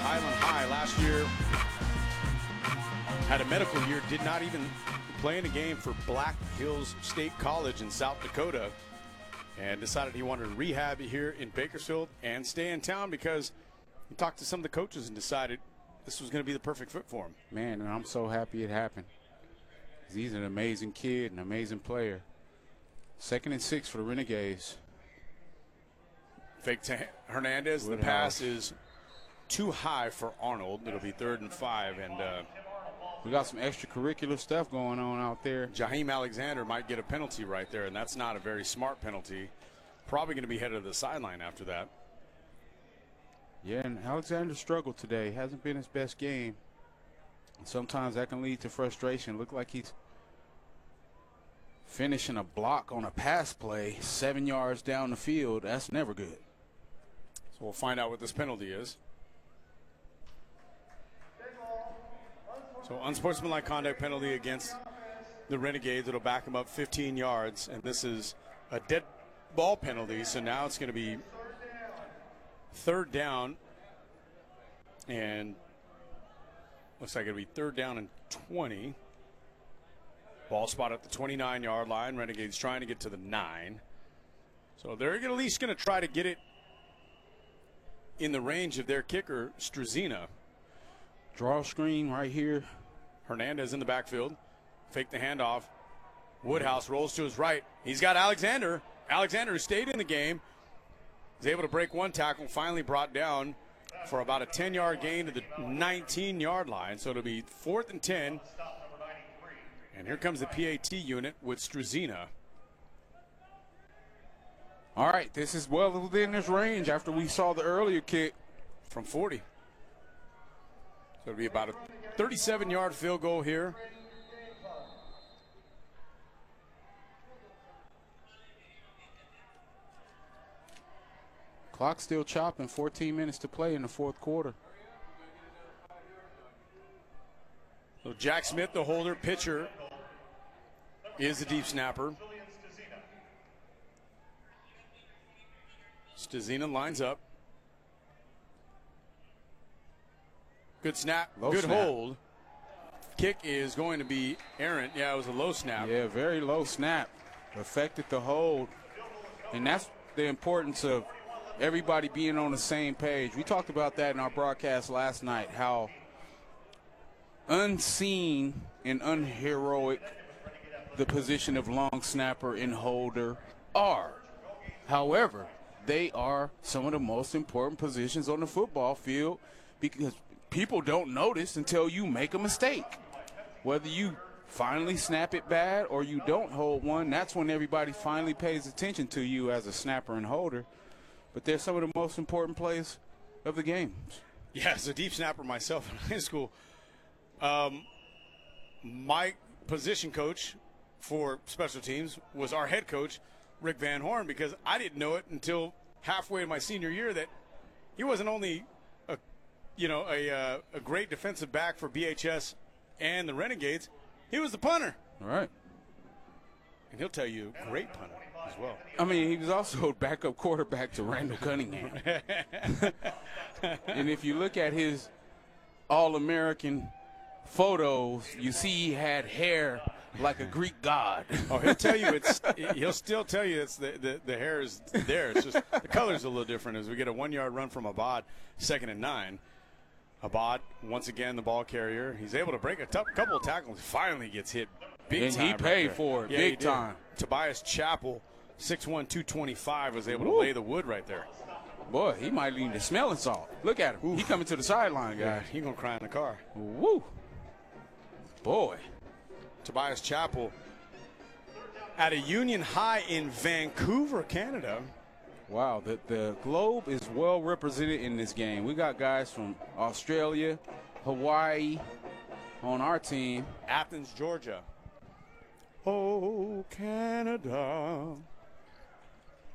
Highland High last year. Had a medical year, did not even play in a game for Black Hills State College in South Dakota, and decided he wanted to rehab here in Bakersfield and stay in town because he talked to some of the coaches and decided this was going to be the perfect fit for him. Man, and I'm so happy it happened. He's an amazing kid, an amazing player. 2nd and 6 for the Renegades. Fake to Hernandez. The pass is too high for Arnold. It'll be 3rd and 5, and we got some extracurricular stuff going on out there. Jaheim Alexander might get a penalty right there, and that's not a very smart penalty. Probably going to be headed to the sideline after that. Yeah, and Alexander struggled today. Hasn't been his best game. And sometimes that can lead to frustration. Looked like he's finishing a block on a pass play 7 yards down the field. That's never good. So we'll find out what this penalty is. So unsportsmanlike conduct penalty against the Renegades. It'll back them up 15 yards, and this is a dead ball penalty. So now it's going to be 3rd down, and looks like it'll be 3rd down and 20. Ball spot at the 29-yard line. Renegades trying to get to the 9. So they're at least going to try to get it in the range of their kicker, Struzina. Draw screen right here. Hernandez in the backfield. Fake the handoff. Woodhouse rolls to his right. He's got Alexander. Alexander, who stayed in the game, is able to break one tackle, finally brought down for about a 10-yard gain to the 19-yard line. So it'll be 4th and 10. And here comes the PAT unit with Struzina. All right, this is well within his range after we saw the earlier kick from 40. So it'll be about a 37-yard field goal here. Clock still chopping, 14 minutes to play in the 4th quarter. So Jack Smith, the holder, pitcher, is the deep snapper. Stazina lines up. Good snap, good hold. Kick is going to be errant. Yeah, it was a low snap. Yeah, very low snap. Affected the hold. And that's the importance of everybody being on the same page. We talked about that in our broadcast last night, how unseen and unheroic the position of long snapper and holder are. However, they are some of the most important positions on the football field because people don't notice until you make a mistake. Whether you finally snap it bad or you don't hold one, that's when everybody finally pays attention to you as a snapper and holder. But they're some of the most important plays of the game. Yeah, as a deep snapper myself in high school, my position coach for special teams was our head coach, Rick Van Horn, because I didn't know it until halfway in my senior year that he wasn't only a great defensive back for BHS and the Renegades, he was the punter. All right. And he'll tell you, great punter as well. I mean, he was also backup quarterback to Randall Cunningham. And if you look at his All-American photos, you see he had hair like a Greek god. Oh, he'll tell you he'll still tell you it's the hair is there. It's just the color's a little different as we get a 1-yard run from Abad, 2nd and 9. Abad, once again, the ball carrier. He's able to break a couple of tackles. Finally gets hit big time. And he paid for it big time. Tobias Chappell, 6'1", 225, was able to lay the wood right there. Boy, he might need the smelling salt. Look at him. He coming to the sideline, guys. Yeah, he going to cry in the car. Woo. Boy. Tobias Chappell at a Union High in Vancouver, Canada. Wow, the globe is well represented in this game. We got guys from Australia, Hawaii on our team. Athens, Georgia. Oh, Canada.